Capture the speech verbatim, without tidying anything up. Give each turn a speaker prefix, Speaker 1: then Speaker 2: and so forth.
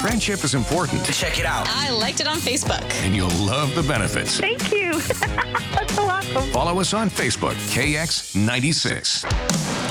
Speaker 1: Friendship is important,
Speaker 2: Check it out.
Speaker 3: I liked it on Facebook.
Speaker 1: and you'll love the benefits.
Speaker 4: Thank you. That's so awesome.
Speaker 1: Follow us on Facebook, K X ninety-six.